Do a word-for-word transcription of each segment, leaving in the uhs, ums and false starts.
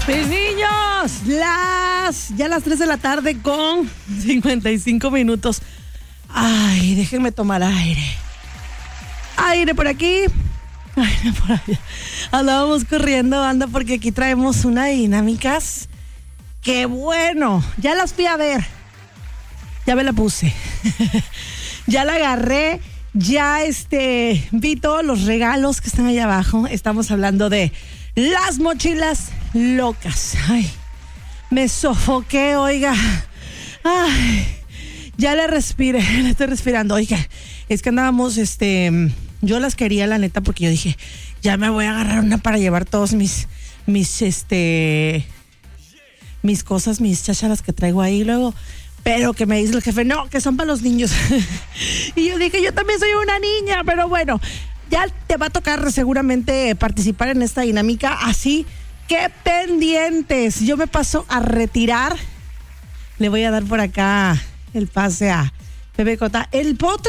Mis niños, las ya las tres de la tarde con cincuenta y cinco minutos. Ay, déjenme tomar aire. Aire por aquí, aire por allá. Andábamos corriendo, anda, porque aquí traemos unas dinámicas. ¡Qué bueno! Ya las fui a ver. Ya me la puse. Ya la agarré. Ya este vi todos los regalos que están allá abajo. Estamos hablando de las mochilas locas. Ay, me sofoqué, oiga. Ay, ya le respiré, le estoy respirando. Oiga, es que andábamos, este, yo las quería, la neta, porque yo dije, ya me voy a agarrar una para llevar todos mis, mis, este, mis cosas, mis chácharas que traigo ahí luego. Pero que me dice el jefe, no, que son para los niños. Y yo dije, yo también soy una niña, pero bueno, ya te va a tocar seguramente participar en esta dinámica, así que pendientes. Yo me paso a retirar. Le voy a dar por acá el pase a Pepe Cota. ¿El potro?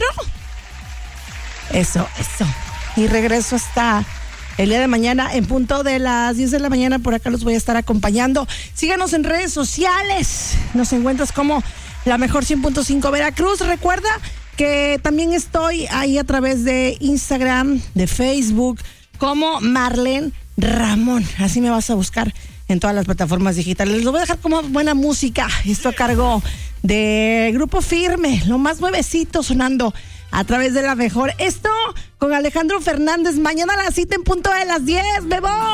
Eso, eso. Y regreso hasta el día de mañana en punto de las diez de la mañana. Por acá los voy a estar acompañando. Síganos en redes sociales. Nos encuentras como La Mejor cien punto cinco Veracruz. Recuerda que también estoy ahí a través de Instagram, de Facebook, como Marlene Ramón. Así me vas a buscar en todas las plataformas digitales. Les lo voy a dejar como buena música. Esto a cargo de Grupo Firme, lo más nuevecito sonando a través de La Mejor. Esto con Alejandro Fernández. Mañana a la cita en punto de las diez. ¡Me voy!